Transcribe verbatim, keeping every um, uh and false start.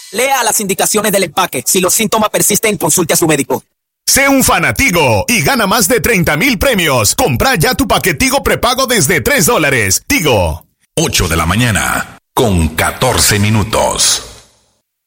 Lea las indicaciones del empaque. Si los síntomas persisten, consulte a su médico. Sé un fanatigo y gana más de treinta mil premios. Compra ya tu paquetigo prepago desde tres dólares. Tigo. ocho de la mañana con catorce minutos.